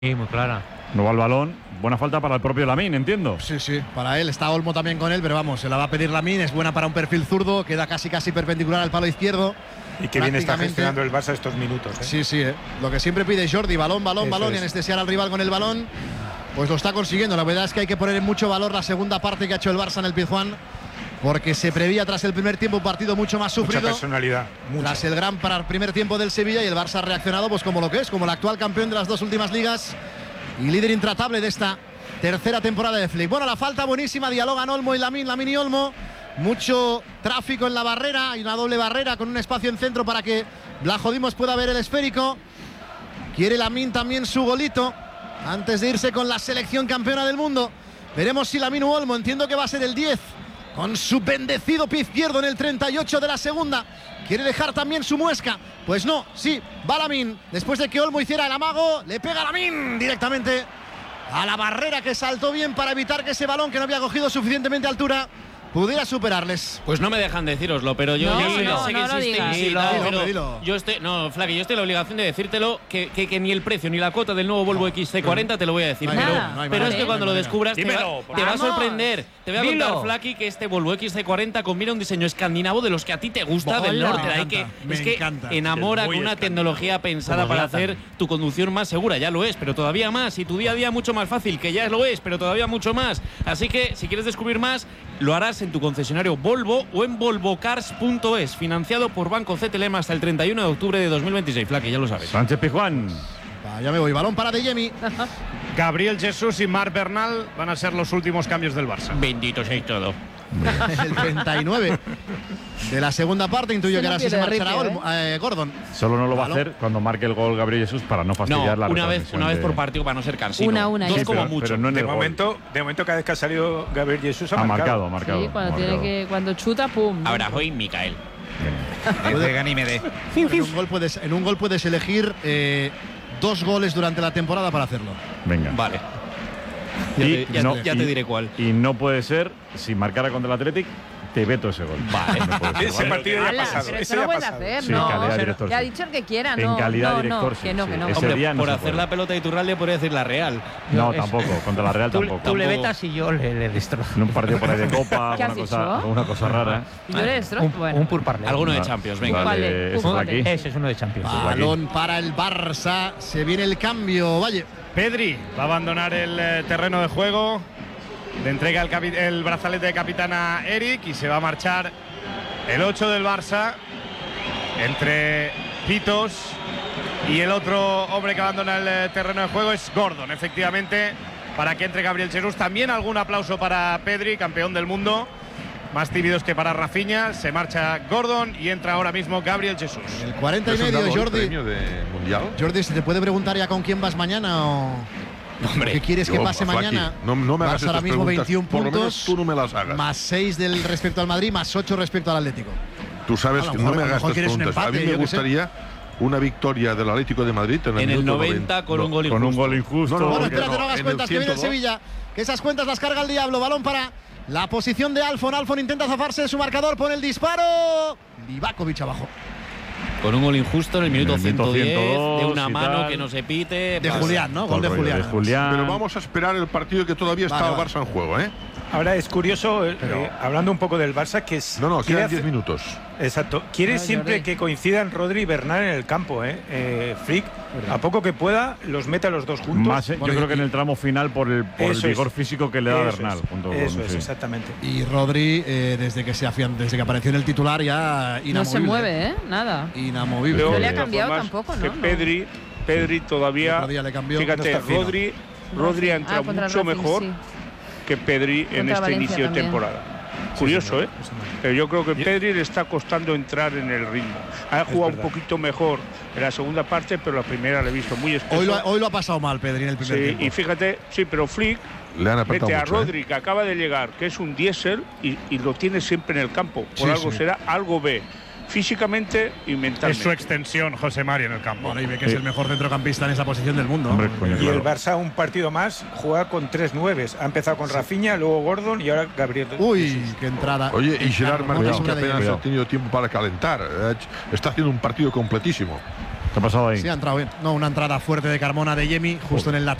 Sí, muy clara. No va el balón. Buena falta para el propio Lamine, entiendo. Sí, sí, para él. Está Olmo también con él, pero vamos, se la va a pedir Lamine. Es buena para un perfil zurdo, queda casi perpendicular al palo izquierdo. Y que bien está gestionando el Barça estos minutos. Sí, sí, Lo que siempre pide Jordi, balón, y anestesiar al rival con el balón. Pues lo está consiguiendo. La verdad es que hay que poner en mucho valor la segunda parte que ha hecho el Barça en el Pizjuán, porque se prevía tras el primer tiempo un partido mucho más sufrido. Mucha personalidad. Tras el gran primer tiempo del Sevilla, y el Barça ha reaccionado pues como lo que es, como el actual campeón de las dos últimas ligas y líder intratable de esta tercera temporada de Flick. Bueno, la falta buenísima, dialogan Olmo y Lamine y Olmo. Mucho tráfico en la barrera, hay una doble barrera con un espacio en centro para que Vlachodimos pueda ver el esférico. Quiere Lamine también su golito antes de irse con la selección campeona del mundo. Veremos si Lamine u Olmo, entiendo que va a ser el 10, con su bendecido pie izquierdo en el 38 de la segunda. Quiere dejar también su muesca. Pues no, sí, va Lamine. Después de que Olmo hiciera el amago, le pega Lamine directamente a la barrera, que saltó bien para evitar que ese balón, que no había cogido suficientemente altura, pudiera superarles. Pues no me dejan decíroslo, pero yo sé que insistéis. No, Flaky, yo estoy en la obligación de decírtelo, que ni el precio ni la cota del nuevo Volvo XC40 te lo voy a decir. Pero es que cuando lo descubras te va a sorprender. Te voy a contar, Flaky, que este Volvo XC40 combina un diseño escandinavo de los que a ti te gusta, del norte. Es que enamora con una tecnología pensada para hacer tu conducción más segura. Ya lo es, pero todavía más. Y tu día a día mucho más fácil, que ya lo es, pero todavía mucho más. Así que si quieres descubrir más, lo harás en tu concesionario Volvo o en volvocars.es, financiado por Banco CTLM hasta el 31 de octubre de 2026. Flaky, ya lo sabes. Sánchez Pizjuán. Ya me voy, balón para De Jemi. Gabriel Jesús y Marc Bernal van a ser los últimos cambios del Barça. Bendito seáis todo. El 39 de la segunda parte, intuyo que ahora sí se marchará Gordon. Solo no lo va a hacer cuando marque el gol Gabriel Jesús, para no fastidiar la una vez por partido, para no ser cansino. Una. Dos sí, como pero, mucho. Pero no en de el momento, cada vez que ha salido Gabriel Jesús ha marcado. Sí, cuando chuta, pum. Ahora hoy Micael. Me pegan y me dé. En un gol puedes elegir 2 goles durante la temporada para hacerlo. Venga. Vale. Ya te diré cuál. Y no puede ser, si marcara contra el Athletic, te veto ese gol. Vale. No puede ser, Ese partido ya ha pasado. Pero Ese eso ya no ha puede pasado. hacer, Sí, no. calidad director, Que ha sí. dicho el que quiera, En calidad director, que no. Ese Hombre, día no por se hacer puede. la pelota de Iturralde podría decir la Real. No, tampoco. Contra la Real tampoco. Tú le vetas y yo le destrozo. En un partido por ahí de Copa, ¿Qué has dicho? una cosa rara. Y yo le destrozo. Un pur parlé. Alguno de Champions, venga. ¿Cuál Vale, es? ¿eso de aquí? Ese es uno de Champions. Balón para el Barça. Se viene el cambio. Valle. Pedri va a abandonar el terreno de juego. Le entrega el brazalete de capitán a Eric y se va a marchar el 8 del Barça, entre Pitos y el otro hombre que abandona el terreno de juego es Gordon, efectivamente, para que entre Gabriel Jesús. También algún aplauso para Pedri, campeón del mundo. Más tímidos que para Rafinha. Se marcha Gordon y entra ahora mismo Gabriel Jesús. El 40 y ¿Te has medio, dado el Jordi. premio de mundial? Jordi, ¿se te puede preguntar ya con quién vas mañana o Hombre, qué quieres que pase Flaky, mañana? no me hagas Barça ahora estas mismo preguntas, 21 por lo menos puntos, tú no me las hagas. más 6 del respecto al Madrid, más 8 respecto al Atlético. Tú sabes A lo que mejor- no me a lo hagas mejor estas quieres un preguntas. empate, A mí me yo qué sé. gustaría una victoria del Atlético de Madrid en el minuto 90 con un gol Con un injusto. gol injusto. No, Bueno, porque espérate, no hagas en el cuentas, que viene el 102. Sevilla. Que esas cuentas las carga el diablo. Balón para la posición de Alfon. Alfon intenta zafarse de su marcador, pone el disparo. Livakovic abajo. Con un gol injusto en el minuto En el minuto 110, de 102 una y mano tal. que no se pite. De pasa. Julián, ¿no? Gol de Rollo Julián. de Julián. Pero vamos a esperar el partido que todavía está Vale, el vale. Barça en juego, ¿eh? Ahora es curioso, hablando un poco del Barça, que es. No, quiere quedan 10 minutos. Exacto. Quiere siempre que coincidan Rodri y Bernal en el campo, Flick, a poco que pueda, los mete a los dos juntos. Más, yo creo que en el tramo final por el Eso vigor es. físico que le da Eso Bernal. es. junto con- Eso es, sí. exactamente. Y Rodri, desde que apareció en el titular, ya inamovible. No se mueve, Nada. Inamovible. No le ha de cambiado todas formas, tampoco, ¿no? que Pedri El todavía, otro día le cambió. fíjate, No está fino. Rodri ha entrado contra el mucho Racing, mejor sí. que Pedri en Contra este Valencia inicio de también. temporada. Curioso, Pero yo creo que Pedri le está costando entrar en el ritmo. Ha jugado un verdad. poquito mejor en la segunda parte, pero la primera le he visto muy espeso. Hoy lo ha pasado mal Pedri en el primer Sí, tiempo. y fíjate, sí, pero Flick Le han apretado mete a mucho, ¿eh? Rodri, que acaba de llegar, que es un diésel, y lo tiene siempre en el campo. Por Sí, algo sí. será, algo ve. Físicamente y Es mentalmente. su extensión, José María, en el campo. Bueno, y ve que es el mejor centrocampista en esa posición del mundo. Hombre, coño, Y el claro. Barça, un partido más, juega con 3 nueves. Ha empezado con Rafinha, luego Gordon y ahora Gabriel. Uy, qué entrada. Oye, y Gerard Claro, Martín, montas que una de apenas ellas. ha tenido tiempo para calentar. Está haciendo un partido completísimo. ¿Qué ha pasado ahí? Sí, ha entrado bien. No, una entrada fuerte de Carmona de Yemi, justo en el lateral.